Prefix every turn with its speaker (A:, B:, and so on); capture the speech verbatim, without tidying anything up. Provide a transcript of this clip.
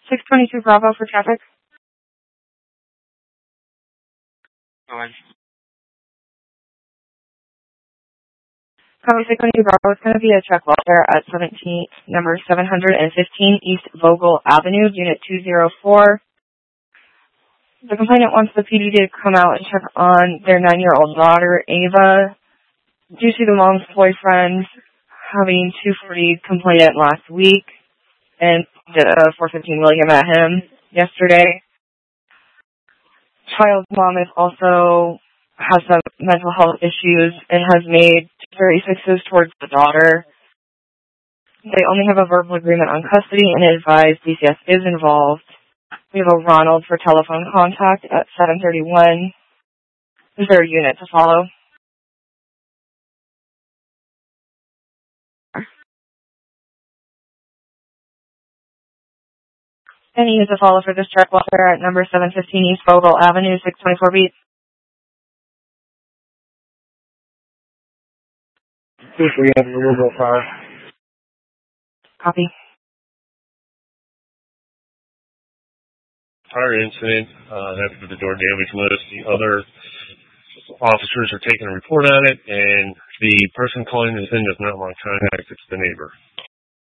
A: six twenty-two Bravo for traffic.
B: Go ahead.
A: Copy six twenty-two Bravo. It's going to be a truck welfare at seventeen, number seven fifteen East Vogel Avenue, Unit two oh four. The complainant wants the P D to come out and check on their nine-year-old daughter, Ava, due to the mom's boyfriend having two forty complainant last week and did a four fifteen William at him yesterday. Child's mom is also has some mental health issues and has made thirty-sixes towards the daughter. They only have a verbal agreement on custody and advised D C S is involved. We have a Ronald for telephone contact at seven thirty-one. Is there a unit to follow? Any unit to follow for this truck welfare at number seven fifteen East Vogel Avenue, six twenty-four B.
C: We have a removal car.
A: Copy.
D: Prior incident, uh, that's for the door damage list. The other officers are taking a report on it, and the person calling this in does not want contact. It's the neighbor.